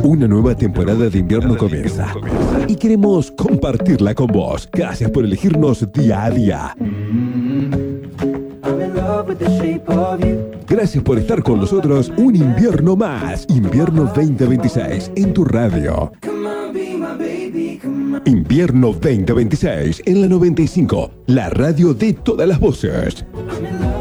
Una nueva temporada de invierno comienza y queremos compartirla con vos. Gracias por elegirnos día a día. Gracias por estar con nosotros un invierno más. Invierno 2026 en tu radio. Invierno 2026 en la 95, la radio de todas las voces.